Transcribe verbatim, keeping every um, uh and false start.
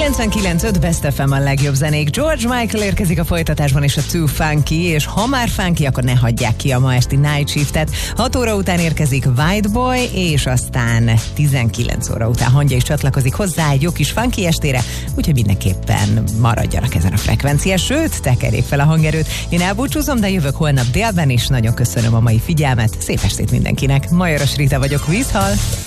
kilencvenkilenc öt Best ef em a legjobb zenék. George Michael érkezik a folytatásban, és a Too Funky, és ha már funky, akkor ne hagyják ki a ma esti Night Shiftet. hat óra után érkezik White Boy, és aztán tizenkilenc óra után Hangya is csatlakozik hozzá egy jó kis funky estére, úgyhogy mindenképpen maradjanak ezen a frekvencián, sőt, tekerjék fel a hangerőt. Én elbúcsúzom, de jövök holnap délben is. Nagyon köszönöm a mai figyelmet, szép estét mindenkinek. Majoros Rita vagyok, Vízhal.